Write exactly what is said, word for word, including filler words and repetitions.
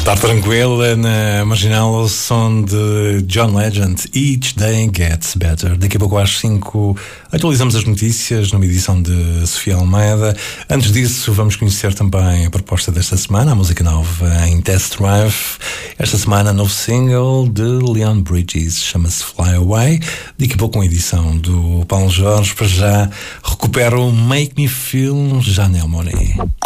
Estar tranquila na marginal o som de John Legend, Each Day Gets Better. Daqui a pouco às cinco atualizamos as notícias numa edição de Sofia Almeida. Antes disso, vamos conhecer também a proposta desta semana, a música nova em Test Drive. Esta semana, novo single de Leon Bridges, chama-se Fly Away. Daqui a pouco uma edição do Paulo Jorge. Para já, recupera o Make Me Feel Janelle Monáe.